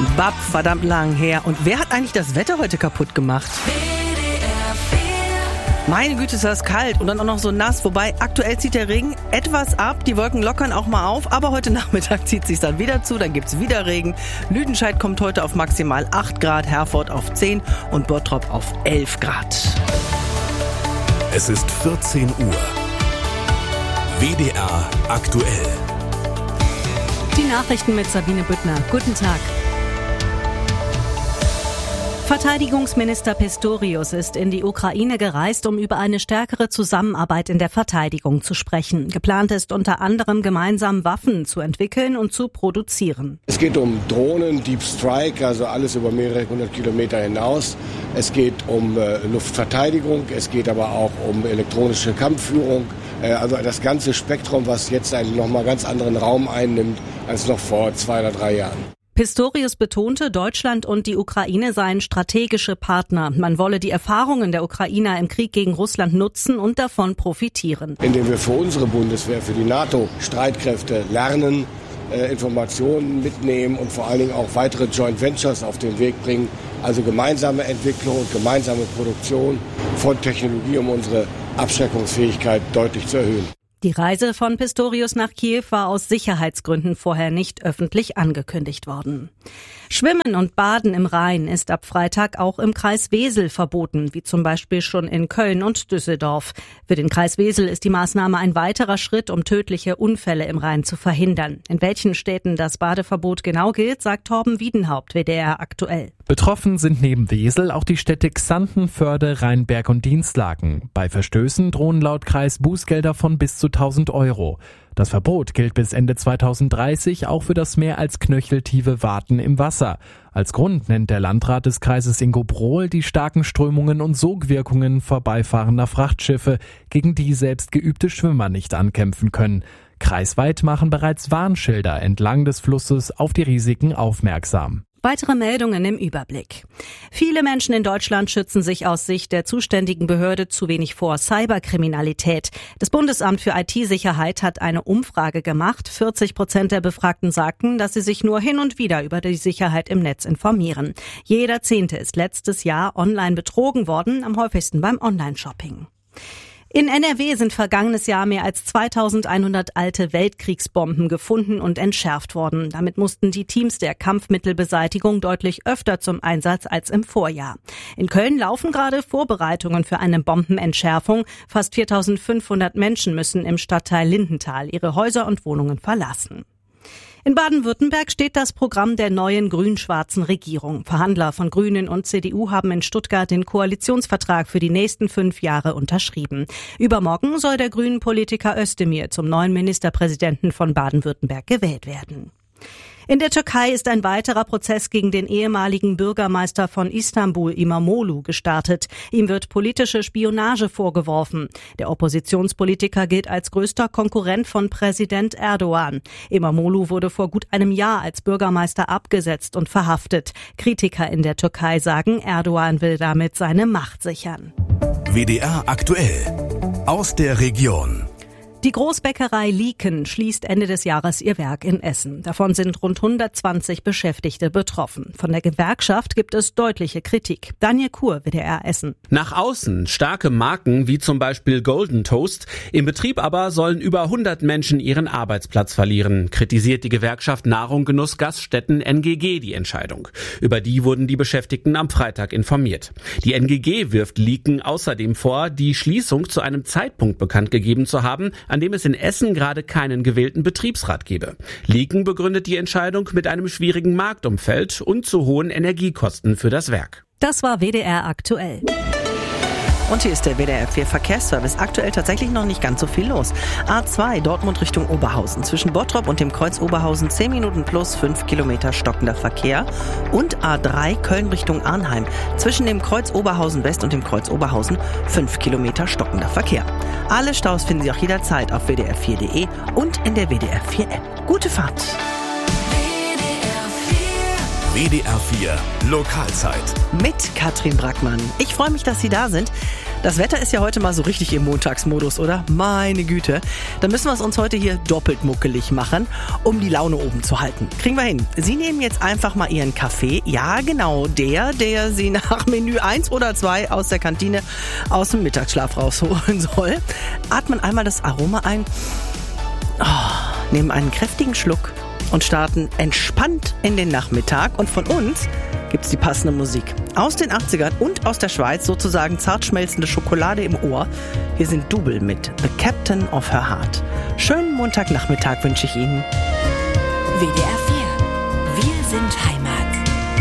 Bab, verdammt lang her. Und wer hat eigentlich das Wetter heute kaputt gemacht? Meine Güte, ist das kalt und dann auch noch so nass. Wobei, aktuell zieht der Regen etwas ab. Die Wolken lockern auch mal auf. Aber heute Nachmittag zieht es sich dann wieder zu. Dann gibt's wieder Regen. Lüdenscheid kommt heute auf maximal 8 Grad, Herford auf 10 und Bottrop auf 11 Grad. Es ist 14 Uhr. WDR aktuell. Die Nachrichten mit Sabine Büttner. Guten Tag. Verteidigungsminister Pistorius ist in die Ukraine gereist, um über eine stärkere Zusammenarbeit in der Verteidigung zu sprechen. Geplant ist unter anderem, gemeinsam Waffen zu entwickeln und zu produzieren. Es geht um Drohnen, Deep Strike, also alles über mehrere hundert Kilometer hinaus. Es geht um Luftverteidigung, es geht aber auch um elektronische Kampfführung. Also das ganze Spektrum, was jetzt einen nochmal ganz anderen Raum einnimmt als noch vor 2 oder 3 Jahren. Pistorius betonte, Deutschland und die Ukraine seien strategische Partner. Man wolle die Erfahrungen der Ukrainer im Krieg gegen Russland nutzen und davon profitieren. Indem wir für unsere Bundeswehr, für die NATO-Streitkräfte lernen, Informationen mitnehmen und vor allen Dingen auch weitere Joint Ventures auf den Weg bringen. Also gemeinsame Entwicklung und gemeinsame Produktion von Technologie, um unsere Abschreckungsfähigkeit deutlich zu erhöhen. Die Reise von Pistorius nach Kiew war aus Sicherheitsgründen vorher nicht öffentlich angekündigt worden. Schwimmen und Baden im Rhein ist ab Freitag auch im Kreis Wesel verboten, wie zum Beispiel schon in Köln und Düsseldorf. Für den Kreis Wesel ist die Maßnahme ein weiterer Schritt, um tödliche Unfälle im Rhein zu verhindern. In welchen Städten das Badeverbot genau gilt, sagt Torben Wiedenhaupt, WDR aktuell. Betroffen sind neben Wesel auch die Städte Xanten, Förde, Rheinberg und Dinslaken. Bei Verstößen drohen laut Kreis Bußgelder von bis zu 1.000 Euro. Das Verbot gilt bis Ende 2030 auch für das mehr als knöcheltiefe Waten im Wasser. Als Grund nennt der Landrat des Kreises Ingo Brohl die starken Strömungen und Sogwirkungen vorbeifahrender Frachtschiffe, gegen die selbst geübte Schwimmer nicht ankämpfen können. Kreisweit machen bereits Warnschilder entlang des Flusses auf die Risiken aufmerksam. Weitere Meldungen im Überblick. Viele Menschen in Deutschland schützen sich aus Sicht der zuständigen Behörde zu wenig vor Cyberkriminalität. Das Bundesamt für IT-Sicherheit hat eine Umfrage gemacht. 40% der Befragten sagten, dass sie sich nur hin und wieder über die Sicherheit im Netz informieren. Jeder 10. ist letztes Jahr online betrogen worden, am häufigsten beim Online-Shopping. In NRW sind vergangenes Jahr mehr als 2100 alte Weltkriegsbomben gefunden und entschärft worden. Damit mussten die Teams der Kampfmittelbeseitigung deutlich öfter zum Einsatz als im Vorjahr. In Köln laufen gerade Vorbereitungen für eine Bombenentschärfung. Fast 4500 Menschen müssen im Stadtteil Lindenthal ihre Häuser und Wohnungen verlassen. In Baden-Württemberg steht das Programm der neuen grün-schwarzen Regierung. Verhandler von Grünen und CDU haben in Stuttgart den Koalitionsvertrag für die nächsten 5 Jahre unterschrieben. Übermorgen soll der Grünen-Politiker Özdemir zum neuen Ministerpräsidenten von Baden-Württemberg gewählt werden. In der Türkei ist ein weiterer Prozess gegen den ehemaligen Bürgermeister von Istanbul, İmamoğlu, gestartet. Ihm wird politische Spionage vorgeworfen. Der Oppositionspolitiker gilt als größter Konkurrent von Präsident Erdogan. İmamoğlu wurde vor gut einem Jahr als Bürgermeister abgesetzt und verhaftet. Kritiker in der Türkei sagen, Erdogan will damit seine Macht sichern. WDR aktuell. Aus der Region. Die Großbäckerei Lieken schließt Ende des Jahres ihr Werk in Essen. Davon sind rund 120 Beschäftigte betroffen. Von der Gewerkschaft gibt es deutliche Kritik. Daniel Kur, WDR Essen. Nach außen starke Marken wie zum Beispiel Golden Toast. Im Betrieb aber sollen über 100 Menschen ihren Arbeitsplatz verlieren. Kritisiert die Gewerkschaft Nahrung, Genuss, Gaststätten NGG die Entscheidung. Über die wurden die Beschäftigten am Freitag informiert. Die NGG wirft Lieken außerdem vor, die Schließung zu einem Zeitpunkt bekannt gegeben zu haben, an dem es in Essen gerade keinen gewählten Betriebsrat gebe. Lieken begründet die Entscheidung mit einem schwierigen Marktumfeld und zu hohen Energiekosten für das Werk. Das war WDR aktuell. Und hier ist der WDR 4 Verkehrsservice. Aktuell tatsächlich noch nicht ganz so viel los. A2 Dortmund Richtung Oberhausen. Zwischen Bottrop und dem Kreuz Oberhausen 10 Minuten plus 5 Kilometer stockender Verkehr. Und A3 Köln Richtung Arnheim. Zwischen dem Kreuz Oberhausen West und dem Kreuz Oberhausen 5 Kilometer stockender Verkehr. Alle Staus finden Sie auch jederzeit auf wdr4.de und in der WDR 4 App. Gute Fahrt! WDR 4 Lokalzeit. Mit Katrin Brackmann. Ich freue mich, dass Sie da sind. Das Wetter ist ja heute mal so richtig im Montagsmodus, oder? Meine Güte. Dann müssen wir es uns heute hier doppelt muckelig machen, um die Laune oben zu halten. Kriegen wir hin. Sie nehmen jetzt einfach mal Ihren Kaffee. Ja, genau, der Sie nach Menü 1 oder 2 aus der Kantine aus dem Mittagsschlaf rausholen soll. Atmen einmal das Aroma ein, nehmen einen kräftigen Schluck und starten entspannt in den Nachmittag. Und von uns gibt's die passende Musik. Aus den 80ern und aus der Schweiz, sozusagen zart schmelzende Schokolade im Ohr. Hier sind Double mit The Captain of Her Heart. Schönen Montagnachmittag wünsche ich Ihnen. WDR 4. Wir sind Heimat.